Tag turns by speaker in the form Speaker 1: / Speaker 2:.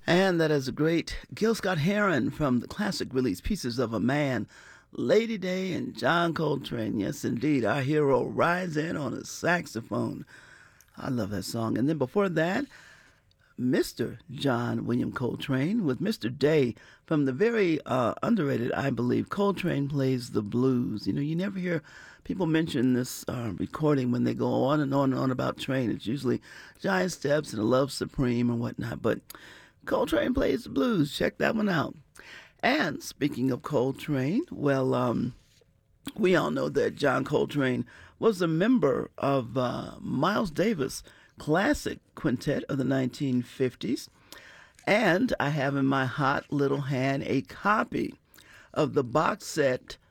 Speaker 1: And that is a great Gil Scott Heron from the classic release Pieces of a Man. Lady Day and John Coltrane. Yes, indeed. Our hero rides in on a saxophone. I love that song. And then before that, Mr. John William Coltrane with Mr. Day from the very underrated, I believe, Coltrane Plays the Blues. You know, you never hear people mention this recording when they go on and on and on about Train. It's usually Giant Steps and A Love Supreme and whatnot. But Coltrane Plays the Blues. Check that one out. And speaking of Coltrane, well, we all know that John Coltrane was a member of Miles Davis' classic quintet of the 1950s. And I have in my hot little hand a copy of the box set